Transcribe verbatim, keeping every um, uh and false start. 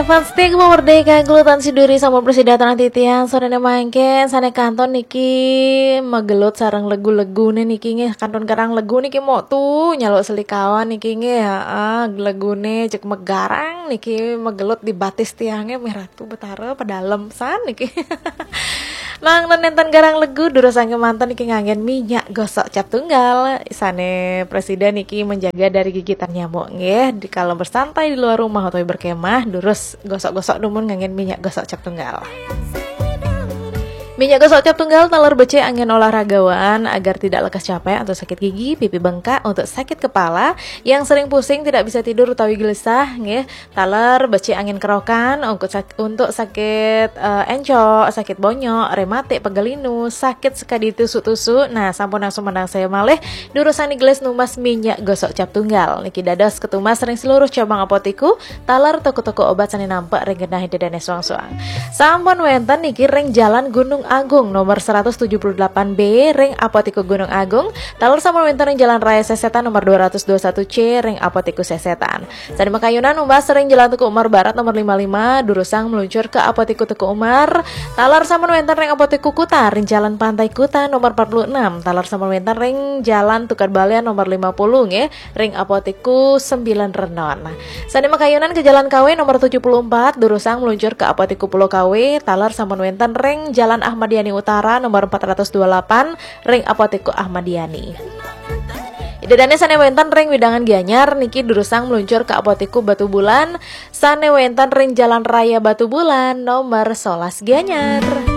Fantastik memerdeka glutan siduri sama persidatan titian sorene mangke sane kanton niki magelut sarang legu-legune niki nge kanton karang legu niki mau tuh nyaluk selikawan niki nge heeh legune cek megarang niki magelut di batis tiangnya merah tuh betara pedalem san niki. Mang nenten garang legu durus angge mantan niki nganggen minyak gosok cap tunggal sane presiden niki menjaga dari gigitan nyamuk nggih di kalau bersantai di luar rumah atau berkemah durus gosok-gosok dumun nganggen minyak gosok cap tunggal. Minyak gosok cap tunggal talar bece angin olahragawan agar tidak lekas capek atau sakit gigi, pipi bengkak, untuk sakit kepala, yang sering pusing tidak bisa tidur utawi gelisah nggih. Talar bece angin kerokan untuk sak- untuk sakit uh, encok, sakit bonyok, rematik, pegalinu, sakit sekadi tusuk-tusuk. Nah, sampun langsung menang saya malih durusan gelas numas minyak gosok cap tunggal. Niki dados ketumas sering seluruh cabang apotiku, talar toko-toko obat sani nampak ring genah dedane suang-suang. Sampun wenten niki ring Jalan Gunung Agung nomor seratus tujuh puluh delapan B ring Apotiku Gunung Agung, talur sama wenten ring Jalan Raya Sesetan nomor dua ratus dua puluh satu C ring Apotiku Sesetan. Sadi Makayunan umbas ring Jalan Tuku Umar Barat nomor lima puluh lima durusang meluncur ke Apotiku Tuku Umar. Talar sama wenten ring Apotiku Kuta ring Jalan Pantai Kuta nomor empat puluh enam. Talar sama wenten ring Jalan Tukar Balian nomor lima puluh nge ring Apotiku sembilan Renon. Sadi Makayunan ke Jalan K W nomor tujuh puluh empat durusang meluncur ke Apotiku Pulau K W. Talar sama wenten ring Jalan Ahmadiani Utara nomor empat ratus dua puluh delapan ring Apotiku Ahmadiani. Idadane sane wenten ring Widangan Gianyar niki durusang meluncur ke Apotiku Batu Bulan, sane wenten ring Jalan Raya Batu Bulan nomor sebelas Gianyar.